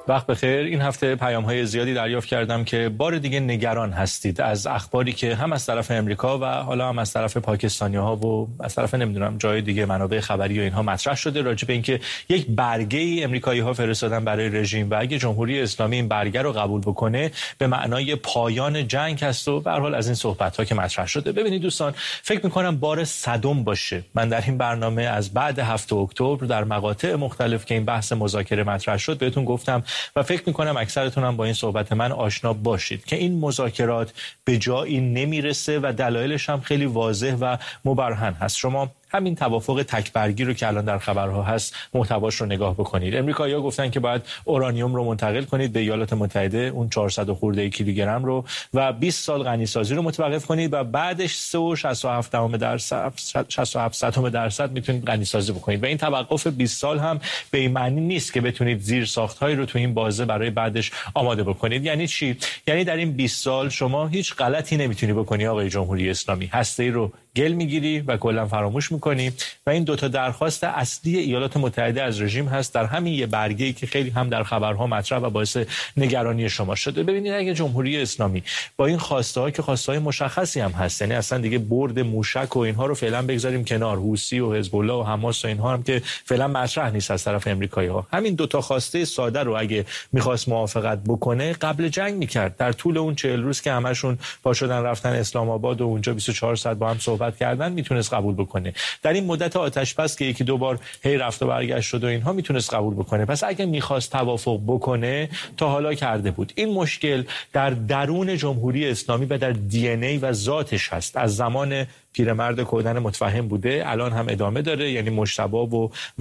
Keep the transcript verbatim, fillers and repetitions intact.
وقت بخیر. این هفته پیام‌های زیادی دریافت کردم که بار دیگه نگران هستید از اخباری که هم از طرف امریکا و حالا هم از طرف پاکستانی‌ها و از طرف نمیدونم جای دیگه منابع خبری و اینها مطرح شده راجع به اینکه یک برگه‌ای امریکایی‌ها فرستادن برای رژیم و اگه جمهوری اسلامی این برگه رو قبول بکنه به معنای پایان جنگ هست و به هر حال از این صحبت‌ها که مطرح شده. ببینید دوستان، فکر می‌کنم بار صدم باشه من در این برنامه از بعد هفتم اکتبر در مقاطع مختلف که این بحث مذاکره مطرح شد بهتون گفتم و فکر میکنم اکثرتون هم با این صحبت من آشنا باشید که این مذاکرات به جایی نمیرسه و دلایلش هم خیلی واضح و مبرهن هست. شما همین توافق تکبرگی رو که الان در خبرها هست محتواش رو نگاه بکنید. امریکایی‌ها گفتن که باید اورانیوم رو منتقل کنید به ایالات متحده، اون چهارصد خورده کیلوگرم رو، و بیست سال غنیسازی رو متوقف کنید و بعدش سه و شصت و هفت درصد شصت و هفت صدم درصد میتونید غنیسازی بکنید. و این توقف بیست سال هم به این معنی نیست که بتونید زیر ساخت‌هایی رو تو این بازه برای بعدش آماده بکنید. یعنی چی؟ یعنی در این بیست سال شما هیچ غلطی نمیتونی بکنی آقای جمهوری اسلامی. هسته‌ای رو گل میگیری و کلا فراموش میکنی و این دوتا درخواست اصلی ایالات متحده از رژیم هست در همین یه برگه‌ای که خیلی هم در خبرها مطرح و باعث نگرانی شما شده. ببینید اگه جمهوری اسلامی با این خواسته ها که خواسته های مشخصی هم هست، یعنی اصلا دیگه برد موشک و اینها رو فعلا بگذاریم کنار، حوثی و حزب الله و حماس و اینها هم که فعلا مطرح نیست از طرف امریکایی ها، همین دوتا خواسته ساده رو اگه میخواست موافقت بکنه قبل جنگ میکرد. در طول اون چهل روز که همشون پا شدن رفتن اسلام آباد و اونجا بیست و چهار ساعت با هم صحبت کردن میتونست قبول بکنه. در این مدت آتش بس که یکی دو بار هی رفت و برگشت شد و اینها میتونست قبول بکنه. پس اگه میخواست توافق بکنه تا حالا کرده بود. این مشکل در درون جمهوری اسلامی و در دی ان ای و ذاتش هست. از زمان پیرمرد کودن متفهم بوده، الان هم ادامه داره. یعنی مجتبی و